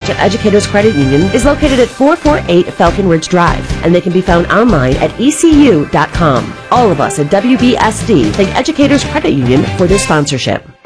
at Educators Credit Union is located at 448 Falcon Ridge Drive, and they can be found online at ecu.com. All of us at WBSD thank Educators Credit Union for their sponsorship.